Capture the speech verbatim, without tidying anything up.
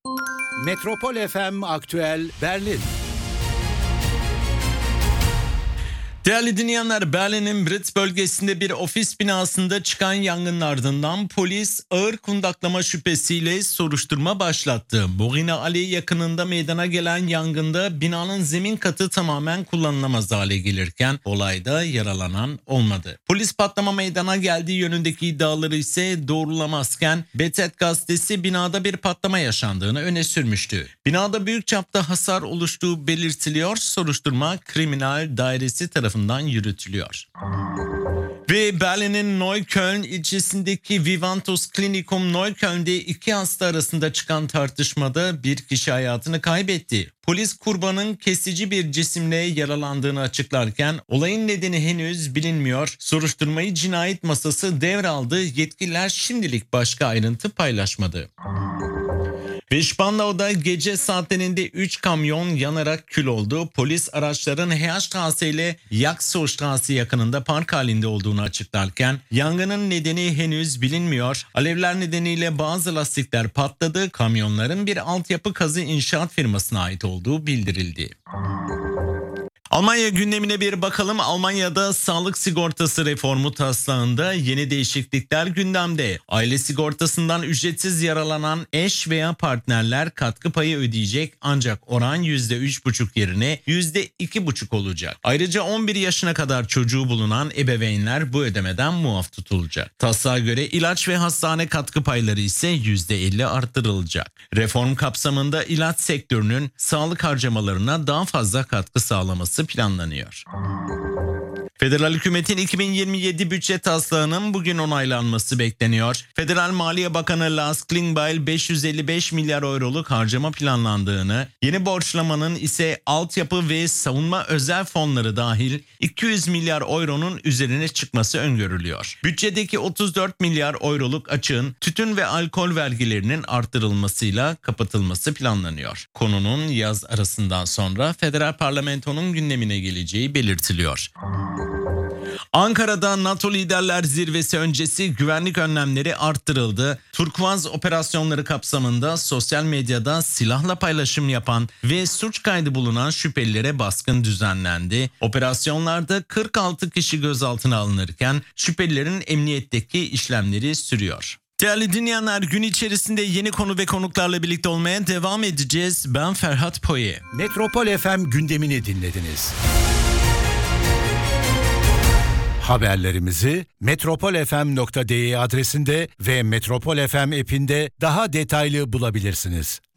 Metropol F M Aktüel Berlin. Değerli dinleyenler, Berlin'in Britz bölgesinde bir ofis binasında çıkan yangının ardından polis ağır kundaklama şüphesiyle soruşturma başlattı. Borina Ali yakınında meydana gelen yangında binanın zemin katı tamamen kullanılamaz hale gelirken olayda yaralanan olmadı. Polis patlama meydana geldiği yönündeki iddiaları ise doğrulamazken B T gazetesi binada bir patlama yaşandığını öne sürmüştü. Binada büyük çapta hasar oluştuğu belirtiliyor. Soruşturma kriminal dairesi tarafından yürütülüyor. Ve Berlin'in Neukölln ilçesindeki Vivantus Klinikum Neukölln'de iki hasta arasında çıkan tartışmada bir kişi hayatını kaybetti. Polis kurbanın kesici bir cisimle yaralandığını açıklarken olayın nedeni henüz bilinmiyor. Soruşturmayı cinayet masası devraldı. Yetkililer şimdilik başka ayrıntı paylaşmadı. Ve Spandau'da gece saatlerinde üç kamyon yanarak kül oldu. Polis araçların Heerstraße ile Jakshostraße yakınında park halinde olduğunu açıklarken yangının nedeni henüz bilinmiyor. Alevler nedeniyle bazı lastikler patladı. Kamyonların bir altyapı kazı inşaat firmasına ait olduğu bildirildi. Almanya gündemine bir bakalım. Almanya'da sağlık sigortası reformu taslağında yeni değişiklikler gündemde. Aile sigortasından ücretsiz yaralanan eş veya partnerler katkı payı ödeyecek ancak oran yüzde üç buçuk yerine yüzde iki buçuk olacak. Ayrıca on bir yaşına kadar çocuğu bulunan ebeveynler bu ödemeden muaf tutulacak. Taslağa göre ilaç ve hastane katkı payları ise yüzde elli arttırılacak. Reform kapsamında ilaç sektörünün sağlık harcamalarına daha fazla katkı sağlaması planlanıyor. Federal hükümetin iki bin yirmi yedi bütçe taslağının bugün onaylanması bekleniyor. Federal Maliye Bakanı Lars Klingbeil beş yüz elli beş milyar euroluk harcama planlandığını, yeni borçlamanın ise altyapı ve savunma özel fonları dahil iki yüz milyar euronun üzerine çıkması öngörülüyor. Bütçedeki otuz dört milyar euroluk açığın tütün ve alkol vergilerinin arttırılmasıyla kapatılması planlanıyor. Konunun yaz arasından sonra federal parlamentonun gündemine geleceği belirtiliyor. Ankara'da NATO Liderler Zirvesi öncesi güvenlik önlemleri arttırıldı. Turkuaz operasyonları kapsamında sosyal medyada silahla paylaşım yapan ve suç kaydı bulunan şüphelilere baskın düzenlendi. Operasyonlarda kırk altı kişi gözaltına alınırken şüphelilerin emniyetteki işlemleri sürüyor. Değerli dinleyenler, gün içerisinde yeni konu ve konuklarla birlikte olmaya devam edeceğiz. Ben Ferhat Poye. Metropol F M gündemini dinlediniz. Haberlerimizi metropol f m nokta d e adresinde ve Metropol F M app'inde daha detaylı bulabilirsiniz.